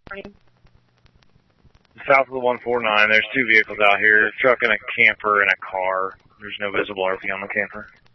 South of the 149, there's two vehicles out here, a truck and a camper and a car. There's no visible RP on the camper.